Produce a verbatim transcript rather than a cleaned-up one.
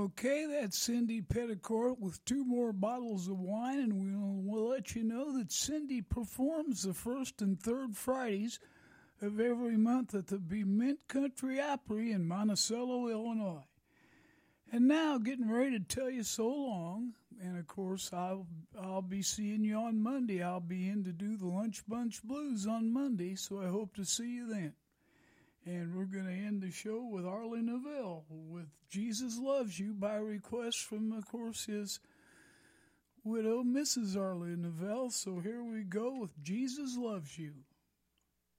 Okay, that's Cindy Petticourt with two more bottles of wine, and we'll, we'll let you know that Cindy performs the first and third Fridays of every month at the Bement Country Opry in Monticello, Illinois. And now, getting ready to tell you so long, and of course, I'll I'll be seeing you on Monday. I'll be in to do the Lunch Bunch Blues on Monday, so I hope to see you then. And we're going to end the show with Arlie Novell with Jesus Loves You by request from, of course, his widow, Missus Arlie Novell. So here we go with Jesus Loves You.